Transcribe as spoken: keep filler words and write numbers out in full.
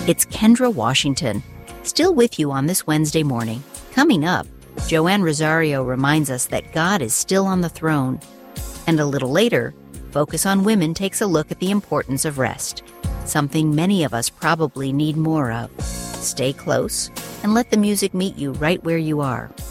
It's Kendra Washington, still with you on this Wednesday morning. Coming up, Joanne Rosario reminds us that God is still on the throne. And a little later, Focus on Women takes a look at the importance of rest, something many of us probably need more of. Stay close and let the music meet you right where you are.